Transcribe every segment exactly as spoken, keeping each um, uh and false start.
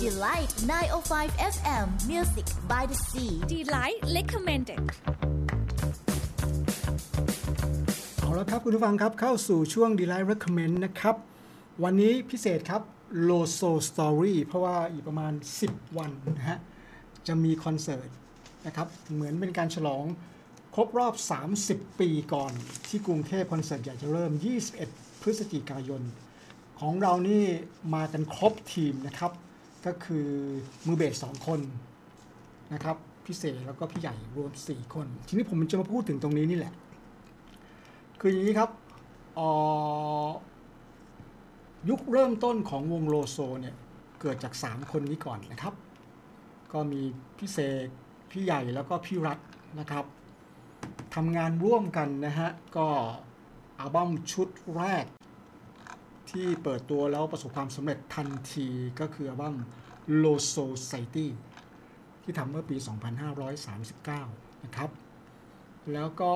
Delight ไนน์ โอ ไฟว์ เอฟ เอ็ม Music by the Sea Delight recommended เอาละครับคุณผู้ฟังครับเข้าสู่ช่วง Delight recommend นะครับวันนี้พิเศษครับ Loso Story เพราะว่าอีกประมาณสิบวันนะฮะจะมีคอนเสิร์ตนะครับเหมือนเป็นการฉลองครบรอบสามสิบปีก่อนที่กรุงเทพคอนเสิร์ตใหญ่จะเริ่มยี่สิบเอ็ดพฤศจิกายนของเรานี่มากันครบทีมนะครับก็คือมือเบสสองคนนะครับพี่เสแล้วก็พี่ใหญ่รวมสี่คนทีนี้ผมจะมาพูดถึงตรงนี้นี่แหละคืออย่างนี้ครับยุคเริ่มต้นของวงโลโซเนี่ยเกิดจากสามคนนี้ก่อนนะครับก็มีพี่เสกพี่ใหญ่แล้วก็พี่รัฐนะครับทำงานร่วมกันนะฮะก็อัลบั้มชุดแรกที่เปิดตัวแล้วประสบความสำเร็จทันทีก็คืออัลบั้ม Loso Society ที่ทำเมื่อปีสองพันห้าร้อยสามสิบเก้านะครับแล้วก็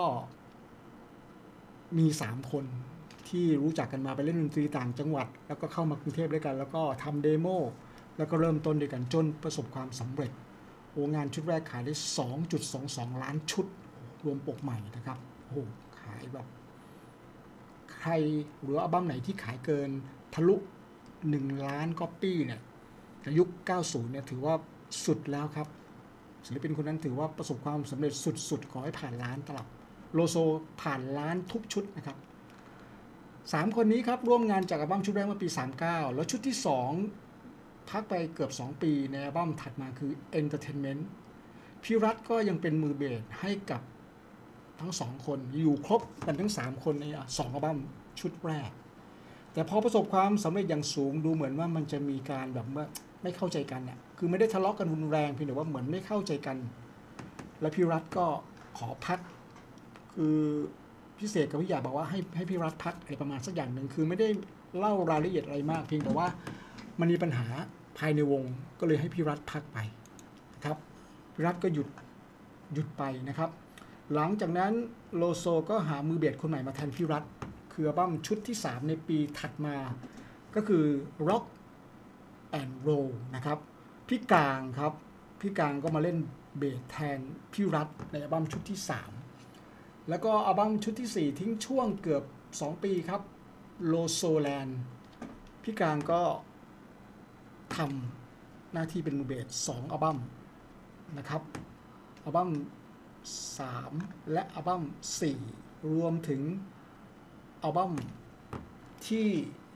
มีสามคนที่รู้จักกันมาไปเล่นดนตรีต่างจังหวัดแล้วก็เข้ามากรุงเทพด้วยกันแล้วก็ทำเดโมแล้วก็เริ่มต้นด้วยกันจนประสบความสำเร็จโอ้งานชุดแรกขายได้ สองจุดสองสอง ล้านชุดรวมปกใหม่นะครับโอ้ขายแบบใครหรืออัลบั้มไหนที่ขายเกินทะลุหนึ่งล้านก๊อปปี้เนี่ยในยุคเก้าสิบเนี่ยถือว่าสุดแล้วครับศิลปินคนนั้นถือว่าประสบความสำเร็จสุดๆขอให้ผ่านล้านตลับโลโซผ่านล้านทุกชุดนะครับสามคนนี้ครับร่วมงานจากอัลบั้มชุดแรกเมื่อปีสามสิบเก้าแล้วชุดที่สองพักไปเกือบสองปีในอัลบั้มถัดมาคือ Entertainment พี่รัฐก็ยังเป็นมือเบสให้กับทั้งสองคนอยู่ครบกันทั้งสามคนในสองอัลบั้มชุดแรกแต่พอประสบความสำเร็จอย่างสูงดูเหมือนว่ามันจะมีการแบบว่าไม่เข้าใจกันเนี่ยคือไม่ได้ทะเลาะกันรุนแรงเพียงแต่ว่าเหมือนไม่เข้าใจกันแล้วพี่รัฐก็ขอพักคือพี่เสกกับพี่ใหญ่บอกว่าให้ให้พี่รัฐพักอะไรประมาณสักอย่างหนึ่งคือไม่ได้เล่ารายละเอียดอะไรมากเพียงแต่ว่ามันมีปัญหาภายในวงก็เลยให้พี่รัฐพักไปนะครับพี่รัฐก็หยุดหยุดไปนะครับหลังจากนั้นโลโซก็หามือเบสคนใหม่มาแทนพี่รัฐคืออัลบั้มชุดที่สามในปีถัดมาก็คือ Rock and Roll นะครับพี่กลางครับพี่กลางก็มาเล่นเบสแทนพี่รัฐในอัลบั้มชุดที่สามแล้วก็อัลบั้มชุดที่สี่ทิ้งช่วงเกือบสองปีครับ Loso Land พี่กลางก็ทำหน้าที่เป็นมือเบสสองอัลบั้มนะครับอัลบั้มสามและอัลบั้มสี่รวมถึงอัลบั้มที่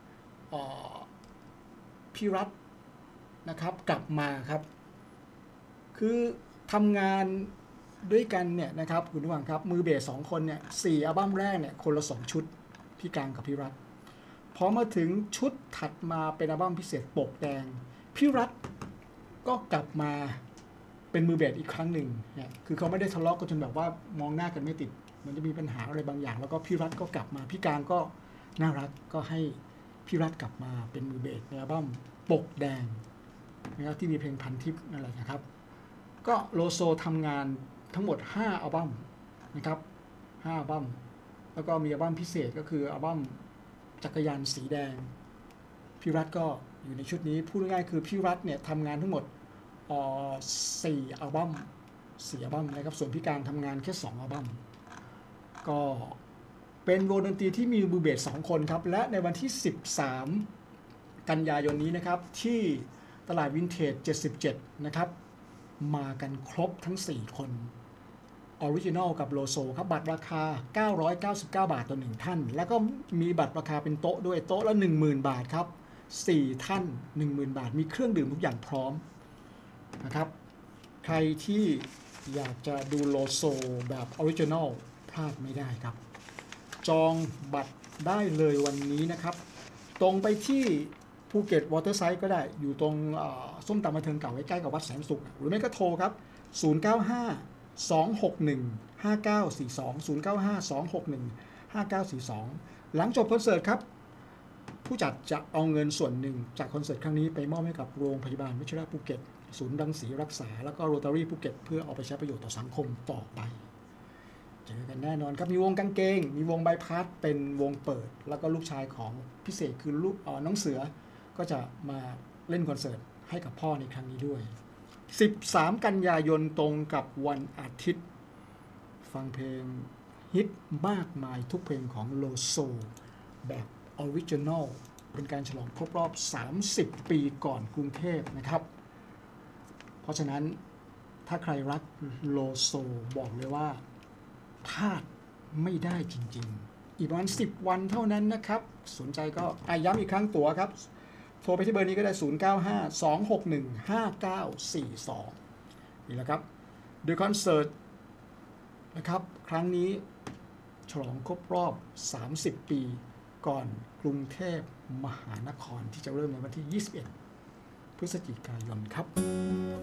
พี่รัฐนะครับกลับมาครับคือทำงานด้วยกันเนี่ยนะครับคุณผู้ฟังครับมือเบสสองคนเนี่ยสี่อัลบั้มแรกเนี่ยคนละสองชุดพี่กลางกับพี่รัฐพอมาถึงชุดถัดมาเป็นอัลบั้มพิเศษปกแดงพี่รัฐก็กลับมาเป็นมือเบสอีกครั้งหนึ่งเนี่ยคือเขาไม่ได้ทะเลาะกันจนแบบว่ามองหน้ากันไม่ติดมันจะมีปัญหาอะไรบางอย่างแล้วก็พี่รัฐก็กลับมาพี่กลางก็น่ารักก็ให้พี่รัฐกลับมาเป็นมือเบสในอัลบั้มปกแดงนะครับที่มีเพลงพันทิพย์นั่นแหละนะครับก็โลโซทำงานทั้งหมดห้าอัลบั้มนะครับห้าอัลบั้มแล้วก็มีอัลบั้มพิเศษก็คืออัลบั้มจักรยานสีแดงพี่รัฐก็อยู่ในชุดนี้พูดง่ายๆคือพี่รัฐเนี่ยทำงานทั้งหมดสี่อัลบั้มสี่อัลบั้มนะครับส่วนพี่กลางทำงานแค่สองอัลบั้มก็เป็นวงดนตรีที่มีมือเบสสองคนครับและในวันที่สิบสามกันยายนนี้นะครับที่ตลาดวินเทจเจ็ดสิบเจ็ดนะครับมากันครบทั้งสี่คนออริจินอลกับโลโซครับบัตรราคาเก้าร้อยเก้าสิบเก้าบาทต่อหนึ่งท่านแล้วก็มีบัตรราคาเป็นโต๊ะด้วยโต๊ะละ หนึ่งหมื่น บาทครับสี่ท่าน หนึ่งหมื่น บาทมีเครื่องดื่มทุกอย่างพร้อมนะครับใครที่อยากจะดูโลโซแบบออริจินอลพลาดไม่ได้ครับจองบัตรได้เลยวันนี้นะครับตรงไปที่ภูเก็ตวอเตอร์ไซด์ก็ได้อยู่ตรงส้มตำบันเทิงเก่าใกล้ๆกับวัดแสนสุขหรือไม่ก็โทรครับศูนย์ เก้า ห้า สอง หก หนึ่ง ห้า เก้า สี่ สอง ศูนย์ เก้า ห้า สอง หก หนึ่ง ห้า เก้า สี่ สองหลังจบคอนเสิร์ตครับผู้จัดจะเอาเงินส่วนหนึ่งจากคอนเสิร์ตครั้งนี้ไปมอบให้กับโรงพยาบาลวชิระภูเก็ตศูนย์รังสีรักษาแล้วก็โรตารี่ภูเก็ตเพื่อเอาไปใช้ประโยชน์ต่อสังคมต่อไปเจอกันแน่นอนครับมีวงกางเกงมีวงใบพัดเป็นวงเปิดแล้วก็ลูกชายของพิเศษคือลูกน้องเสือก็จะมาเล่นคอนเสิร์ตให้กับพ่อในครั้งนี้ด้วยสิบสามกันยายนตรงกับวันอาทิตย์ฟังเพลงฮิตมากมายทุกเพลงของโลโซแบบออริจินอลเป็นการฉลองครบรอบสามสิบปีก่อนกรุงเทพนะครับเพราะฉะนั้นถ้าใครรักโลโซบอกเลยว่าพลาดไม่ได้จริงๆอีกประมาณสิบวันเท่านั้นนะครับสนใจก็ย้ำอีกครั้งตั๋วครับโทรไปที่เบอร์นี้ก็ได้ศูนย์ เก้า ห้า สอง หก หนึ่ง ห้า เก้า สี่ สองนี่แหละครับโดยคอนเสิร์ตนะครับครั้งนี้ฉลองครบรอบสามสิบปีก่อนกรุงเทพมหานครที่จะเริ่มในวันที่ยี่สิบเอ็ดพฤศจิกายนครับ